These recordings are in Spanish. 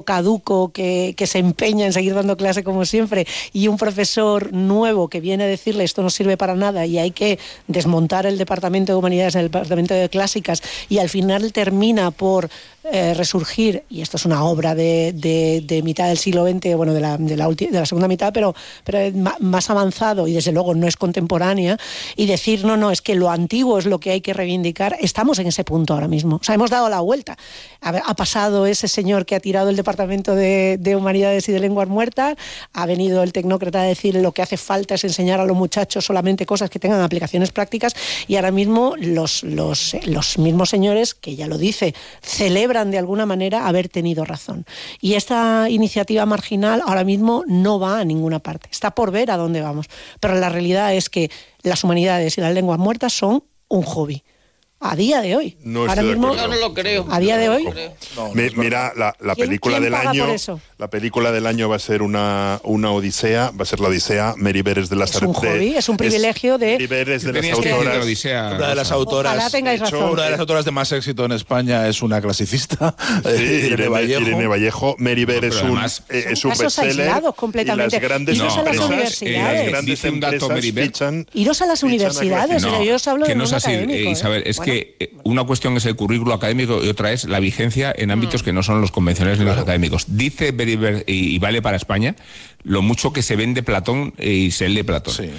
caduco que se empeña en seguir dando clase como siempre, y un profesor nuevo que viene a decirle esto no sirve para nada y hay que desmontar el departamento de humanidades en el departamento de clásicas, y al final termina por resurgir, y esto es una obra de mitad del siglo XX, bueno, de la segunda mitad, pero más avanzado, y desde luego no es contemporánea, y decir no, es que lo antiguo es lo que hay que reivindicar. Estamos en ese punto ahora mismo, o sea, hemos dado la vuelta. Ha pasado ese señor que ha tirado el departamento de humanidades y de lenguas muertas, ha venido el tecnócrata a decir lo que hace falta es enseñar a los muchachos solamente cosas que tengan aplicaciones prácticas, y ahora mismo los mismos señores, que ya lo dice, celebran de alguna manera haber tenido razón. Y esta iniciativa marginal ahora mismo no va a ninguna parte. Está por ver a dónde vamos. Pero la realidad es que las humanidades y las lenguas muertas son un hobby. A día de hoy. Ahora mismo, yo no lo creo. A día de hoy. Mira, la película del año. La película del año va a ser una odisea, va a ser la Odisea. Mary Beres de las Es un hobby, es un privilegio de. Mary Beres de las autoras. Una de las autoras. Ojalá tengáis razón. Una de las autoras de más éxito en España es una clasicista. Irene Vallejo. Mary Beres es un bestseller. Aislados completamente. Y las grandes iros a las universidades. Dice un dato Mary Beres. Iros a las universidades. Yo os hablo de no es así, Isabel. Es que una cuestión es el currículo académico y otra es la vigencia en ámbitos que no son los convencionales ni los académicos. Dice Beriber, y vale para España, lo mucho que se vende Platón y se lee Platón. Sí.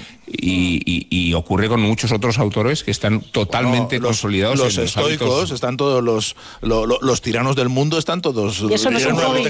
Y ocurre con muchos otros autores que están totalmente consolidados. Los estoicos, están todos los tiranos del mundo, están todos. Y eso no es un hobby.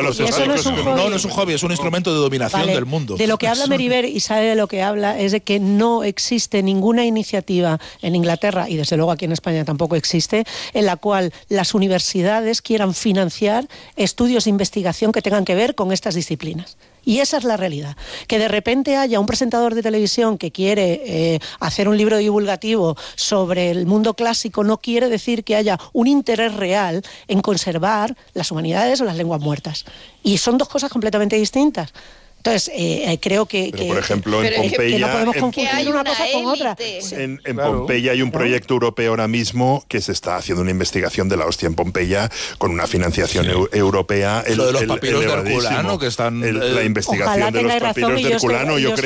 No es un hobby, es un instrumento de dominación del mundo. De lo que habla Meriver, y sabe de lo que habla, es de que no existe ninguna iniciativa en Inglaterra, y desde luego aquí en España tampoco existe, en la cual las universidades quieran financiar estudios de investigación que tengan que ver con estas disciplinas. Y esa es la realidad. Que de repente haya un presentador de televisión que quiere hacer un libro divulgativo sobre el mundo clásico no quiere decir que haya un interés real en conservar las humanidades o las lenguas muertas. Y son dos cosas completamente distintas. Entonces, creo que... Pero, por ejemplo, en Pompeya... Que no podemos confundir una cosa con otra. En Pompeya hay un proyecto europeo ahora mismo que se está haciendo una investigación de la hostia en Pompeya con una financiación europea. Lo de los papiros de Herculano, que están... La investigación de los papiros de Herculano, yo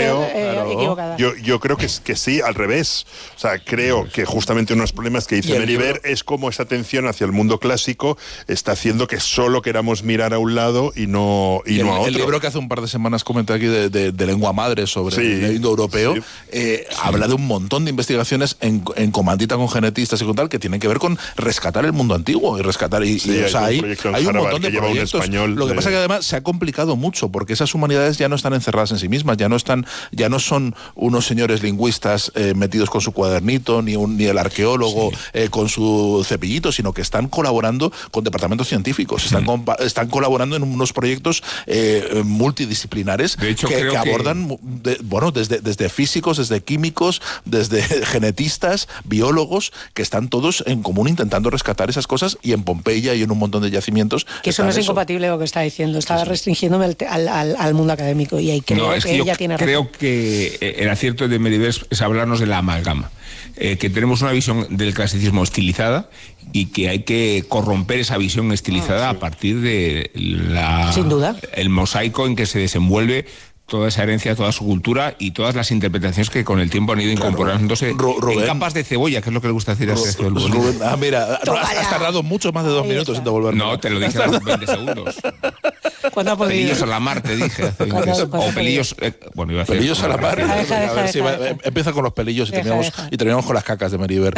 creo que sí, al revés. O sea, creo que justamente uno de los problemas que dice Meriver es cómo esa atención hacia el mundo clásico está haciendo que solo queramos mirar a un lado y no a otro. El libro que hace un par de semanas comenté aquí de lengua madre sobre el indoeuropeo, habla de un montón de investigaciones en comandita con genetistas y con tal que tienen que ver con rescatar el mundo antiguo y rescatar hay un montón de proyectos. Lo que pasa es que además se ha complicado mucho porque esas humanidades ya no están encerradas en sí mismas, ya no son unos señores lingüistas metidos con su cuadernito ni el arqueólogo con su cepillito, sino que están colaborando con departamentos científicos, están colaborando en unos proyectos multidisciplinares que abordan desde físicos, desde químicos, desde genetistas, biólogos, que están todos en común intentando rescatar esas cosas, y en Pompeya y en un montón de yacimientos. Que eso no es incompatible con lo que está diciendo, está restringiéndome al mundo académico, y ahí creo que ella tiene razón. Creo que el acierto de Meriver es hablarnos de la amalgama, que tenemos una visión del clasicismo estilizada y que hay que corromper esa visión estilizada a partir de sin duda, el mosaico en que se desenvuelve toda esa herencia, toda su cultura y todas las interpretaciones que con el tiempo han ido incorporándose en capas de cebolla, que es lo que le gusta decir a Sergio Rubén. Mira, has tardado mucho más de 2 minutos en devolverme. No, te lo dije a los 20 segundos. ¿Cuándo ha podido? Pelillos a la mar, te dije hace 20 o pelillos... bueno, iba a decir... Pelillos a la mar. A ver si empieza con los pelillos y terminamos con las cacas de Meriver.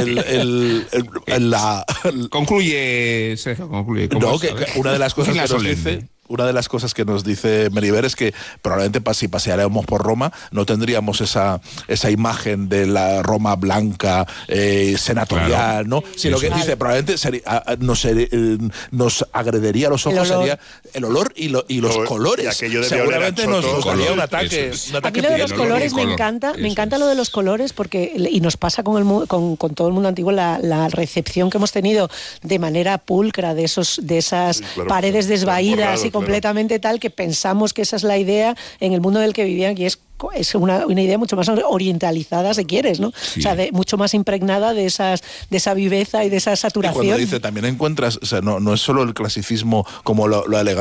Concluye, Sergio, concluye. No, que una de las cosas que nos dice... Una de las cosas que nos dice Meriver es que probablemente si paseáramos por Roma no tendríamos esa imagen de la Roma blanca, senatorial, ¿no? Sino que dice, probablemente nos agredería a los ojos sería el olor y los colores. Seguramente nos daría un ataque. A mí lo de los colores me encanta lo de los colores, porque, y nos pasa con todo el mundo antiguo, la recepción que hemos tenido de manera pulcra de esas paredes desvaídas y completamente tal, que pensamos que esa es la idea en el mundo del que vivían, y es una idea mucho más orientalizada, si quieres, ¿no? Sí. O sea, mucho más impregnada de esa viveza y de esa saturación. Y cuando dice, también encuentras, o sea, no es solo el clasicismo como lo alega